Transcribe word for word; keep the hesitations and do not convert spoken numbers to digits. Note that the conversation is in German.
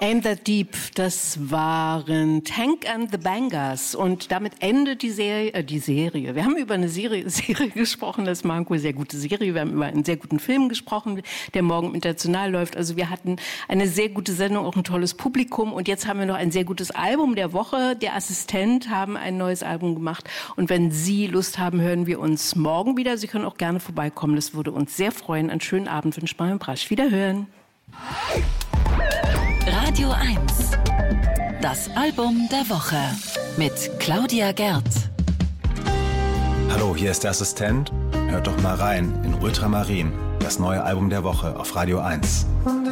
Aim That Deep, das waren Tank and the Bangers und damit endet die Serie, äh, die Serie. Wir haben über eine Serie, Serie gesprochen, das ist Manko, sehr gute Serie. Wir haben über einen sehr guten Film gesprochen, der morgen international läuft. Also wir hatten eine sehr gute Sendung, auch ein tolles Publikum und jetzt haben wir noch ein sehr gutes Album der Woche. Der Assistent haben ein neues Album gemacht und wenn Sie Lust haben, hören wir uns morgen wieder. Sie können auch gerne vorbeikommen, das würde uns sehr freuen. Einen schönen Abend wünscht Marion Brasch. Wiederhören. Radio eins. Das Album der Woche mit Claudia Gerd. Hallo, hier ist der Assistent. Hört doch mal rein in Ultramarin, das neue Album der Woche auf Radio eins.